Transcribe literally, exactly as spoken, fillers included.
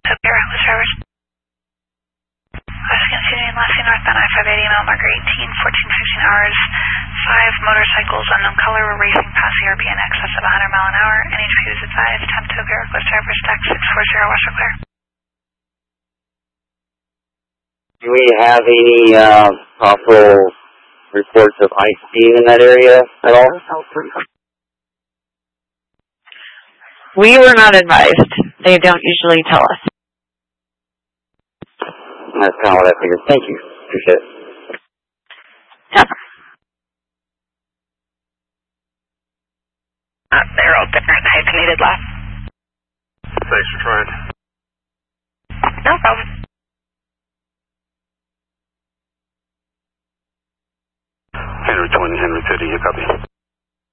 Tokyo Reckless drivers. West continuing last seen northbound I five eighty, mile marker eighteen, fourteen, fifteen hours. Five motorcycles, unknown color, were racing past the R P in excess of one hundred mile an hour. N H P was advised. Temp Tokyo Reckless drivers, stack six four zero, West are clear. Do we have any uh, possible reports of ice being in that area at all? We were not advised. They don't usually tell us. That's kind of what I figured. Thank you. Appreciate it. Yeah. Uh, they're open at the hyphenated lap. Thanks for trying. No problem. Henry twenty, Henry fifty, you copy?